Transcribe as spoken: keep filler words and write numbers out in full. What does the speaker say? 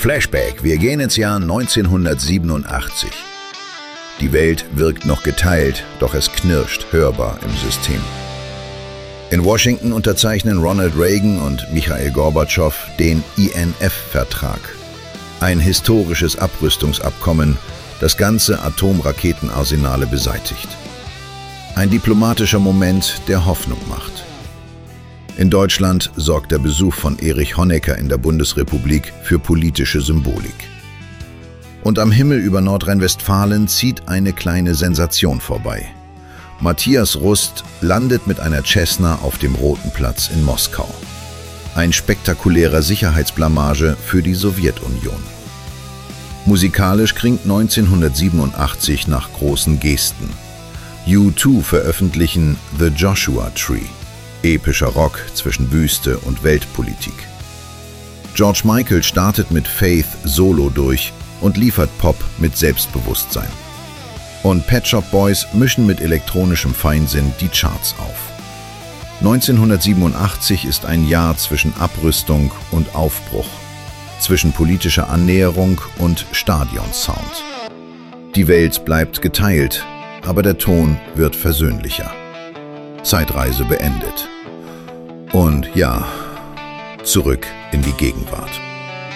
Flashback, wir gehen ins Jahr neunzehnhundertsiebenundachtzig. Die Welt wirkt noch geteilt, doch es knirscht hörbar im System. In Washington unterzeichnen Ronald Reagan und Michail Gorbatschow den I N F-Vertrag. Ein historisches Abrüstungsabkommen, das ganze Atomraketenarsenale beseitigt. Ein diplomatischer Moment, der Hoffnung macht. In Deutschland sorgt der Besuch von Erich Honecker in der Bundesrepublik für politische Symbolik. Und am Himmel über Nordrhein-Westfalen zieht eine kleine Sensation vorbei. Matthias Rust landet mit einer Cessna auf dem Roten Platz in Moskau. Ein spektakulärer Sicherheitsblamage für die Sowjetunion. Musikalisch klingt neunzehnhundertsiebenundachtzig nach großen Gesten. U zwei veröffentlichen The Joshua Tree, epischer Rock zwischen Wüste und Weltpolitik. George Michael startet mit Faith solo durch und liefert Pop mit Selbstbewusstsein. Und Pet Shop Boys mischen mit elektronischem Feinsinn die Charts auf. neunzehnhundertsiebenundachtzig ist ein Jahr zwischen Abrüstung und Aufbruch, zwischen politischer Annäherung und Stadionsound. Die Welt bleibt geteilt, aber der Ton wird versöhnlicher. Zeitreise beendet. Und ja, zurück in die Gegenwart.